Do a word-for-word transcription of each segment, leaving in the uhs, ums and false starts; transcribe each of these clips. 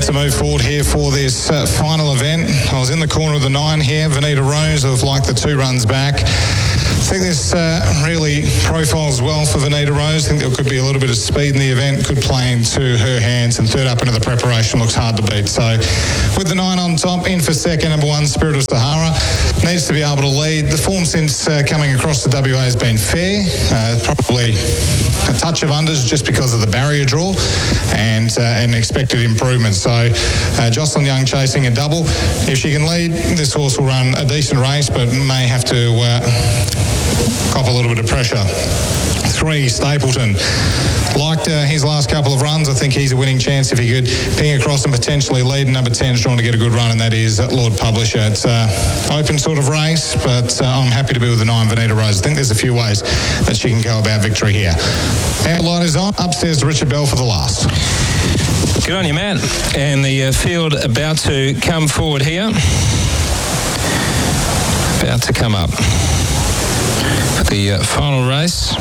to move forward here for this uh, final event. I was in the corner of the nine here. Venita Rose have liked the two runs back. I think this uh, really profiles well for Venita Rose. I think there could be a little bit of speed in the event, could play into her hands, and third up into the preparation looks hard to beat. So with the nine on top, in for second, number one, Spirit of Sahara, needs to be able to lead. The form since uh, coming across the W A has been fair, uh, probably a touch of unders just because of the barrier draw and uh, and expected improvement. So uh, Jocelyn Young chasing a double. If she can lead, this horse will run a decent race, but may have to uh, cop a little bit of pressure. Three, Stapleton. Liked uh, his last couple of runs. I think he's a winning chance if he could ping across and potentially lead. Number ten is trying to get a good run, and that is Lord Publisher. It's an uh, open sort of race, but uh, I'm happy to be with the nine, Venita Rose. I think there's a few ways that she can go about victory here. And light is on. Upstairs to Richard Bell for the last. Good on you, Matt. And the uh, field about to come forward here. About to come up. The uh, final race.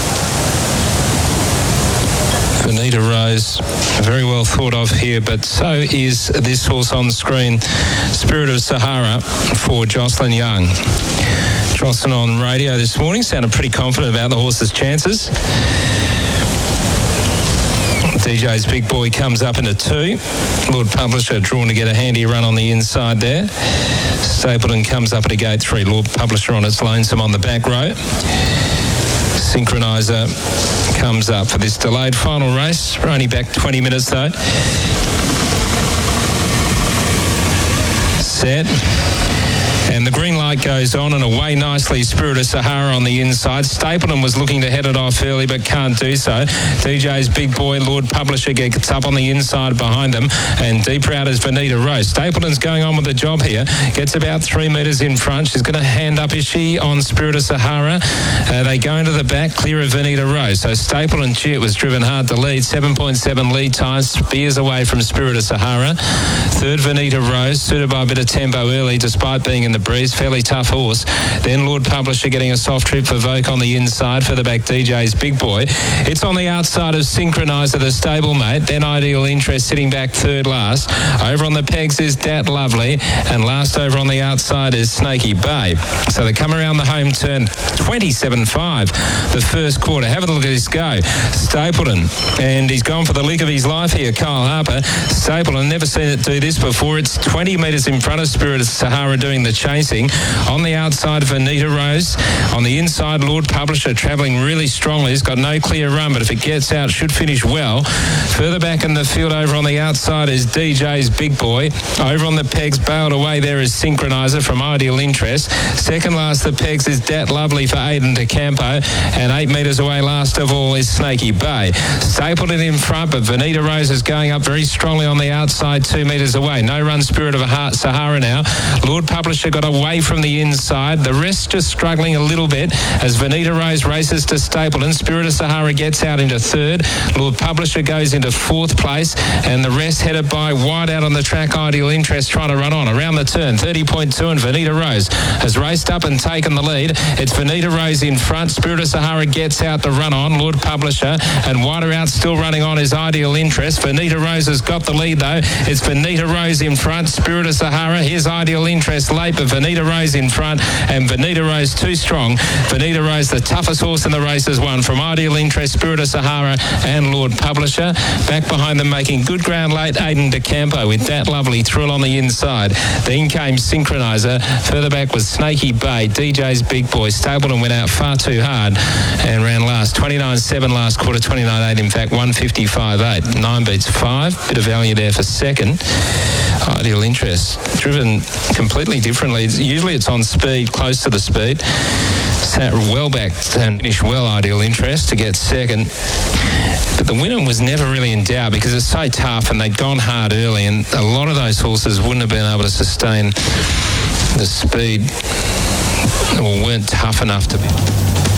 Venita Rose, very well thought of here, but so is this horse on the screen, Spirit of Sahara for Jocelyn Young. Jocelyn on radio this morning sounded pretty confident about the horse's chances. D J's Big Boy comes up into two. Lord Publisher drawn to get a handy run on the inside there. Stapleton comes up at a gate three. Lord Publisher on its lonesome on the back row. Synchronizer comes up for this delayed final race. We're only back twenty minutes though. Set. And the green light goes on and away nicely. Spirit of Sahara on the inside. Stapleton was looking to head it off early but can't do so. D J's Big Boy, Lord Publisher gets up on the inside behind them, and deeper out is Venita Rose. Stapleton's going on with the job here. Gets about three metres in front. She's going to hand up, is she, on Spirit of Sahara? Uh, they go into the back, clear of Venita Rose. So Stapleton, gee, it was driven hard to lead. seven point seven lead time. Spears away from Spirit of Sahara. Third, Venita Rose, suited by a bit of tempo early despite being in the breeze. Fairly tough horse. Then Lord Publisher getting a soft trip for Voke on the inside. Further back, D J's Big Boy. It's on the outside of Synchronizer, the stablemate. Then Ideal Interest sitting back third last. Over on the pegs is Dat Lovely. And last over on the outside is Snaky Bay. So they come around the home turn. twenty-seven five the first quarter. Have a look at this go. Stapleton. And he's gone for the lick of his life here, Kyle Harper. Stapleton, never seen it do this before. It's twenty metres in front of Spirit of Sahara doing the chasing. On the outside, Venita Rose. On the inside, Lord Publisher travelling really strongly. He's got no clear run, but if it gets out, should finish well. Further back in the field over on the outside is D J's Big Boy. Over on the pegs, bailed away there is Synchronizer from Ideal Interest. Second last, the pegs is Dat Lovely for Aidan de Campo. And eight metres away last of all is Snaky Bay. Stapleton in front, but Venita Rose is going up very strongly on the outside, two metres away. No run, Spirit of Sahara now. Lord Publisher got away from the inside. The rest just struggling a little bit as Venita Rose races to Stapleton. Spirit of Sahara gets out into third. Lord Publisher goes into fourth place, and the rest headed by wide out on the track. Ideal Interest trying to run on around the turn. thirty point two, and Venita Rose has raced up and taken the lead. It's Venita Rose in front. Spirit of Sahara gets out the run on. Lord Publisher, and wider out still running on is Ideal Interest. Venita Rose has got the lead though. It's Venita Rose in front. Spirit of Sahara. Here's Ideal Interest late, but Venita Rose in front, and Venita Rose too strong. Venita Rose, the toughest horse in the race, has won from Ideal Interest, Spirit of Sahara, and Lord Publisher. Back behind them, making good ground late, Aidan de Campo with that lovely thrill on the inside. Then came Synchronizer. Further back was Snaky Bay. D J's Big Boy. Stapleton went out far too hard and ran last. twenty-nine seven last quarter, twenty-nine eight in fact, one fifty-five eight. Nine beats five. Bit of value there for second. Ideal Interest, driven completely differently. Usually it's on speed, close to the speed. Sat well back and finished well, Ideal Interest, to get second. But the winner was never really in doubt because it's so tough and they'd gone hard early, and a lot of those horses wouldn't have been able to sustain the speed or weren't tough enough to be.